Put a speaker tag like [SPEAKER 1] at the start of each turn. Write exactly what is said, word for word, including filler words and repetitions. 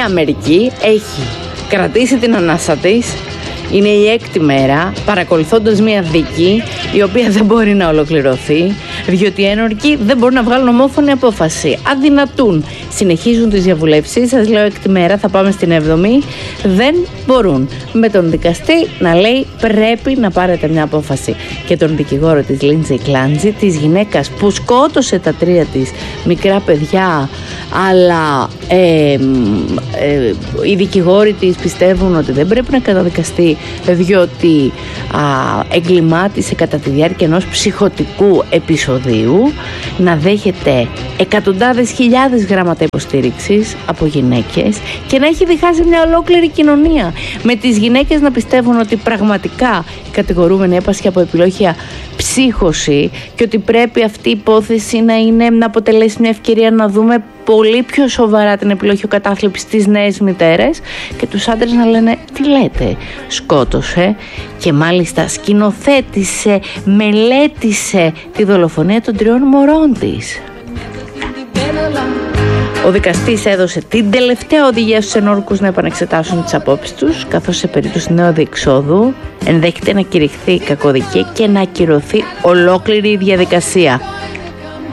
[SPEAKER 1] Αμερική έχει κρατήσει την ανάσα της. Είναι η έκτη μέρα παρακολουθώντας μια δίκη η οποία δεν μπορεί να ολοκληρωθεί, διότι οι ένορκοι δεν μπορούν να βγάλουν ομόφωνη απόφαση. Αδυνατούν. Συνεχίζουν τις διαβουλεύσεις. Σας λέω έκτη μέρα, θα πάμε στην έβδομη. Δεν μπορούν. Με τον δικαστή να λέει πρέπει να πάρετε μια απόφαση. Και τον δικηγόρο της Λίντζεϊ Κλάντζι, της γυναίκας που σκότωσε τα τρία της μικρά παιδιά, αλλά ε, ε, οι δικηγόροι της πιστεύουν ότι δεν πρέπει να καταδικαστεί διότι α, εγκλημάτισε κατά τη διάρκεια ενός ψυχοτικού επεισοδίου, να δέχεται εκατοντάδες χιλιάδες γράμματα υποστήριξης από γυναίκες και να έχει διχάσει μια ολόκληρη κοινωνία, με τις γυναίκες να πιστεύουν ότι πραγματικά η κατηγορούμενη έπασχε από επιλόχια ψύχωση και ότι πρέπει αυτή η υπόθεση να, είναι, να αποτελέσει μια ευκαιρία να δούμε πολύ πιο σοβαρά την επιλογή κατάθλιψης στις νέες μητέρες, και τους άντρες να λένε τι λέτε, σκότωσε και μάλιστα σκηνοθέτησε, μελέτησε τη δολοφονία των τριών μωρών της. Ο δικαστής έδωσε την τελευταία οδηγία στους ενόρκους να επανεξετάσουν τις απόψεις τους, καθώς σε περίπτωση νέου διεξόδου ενδέχεται να κηρυχθεί κακοδικία και να ακυρωθεί ολόκληρη η διαδικασία.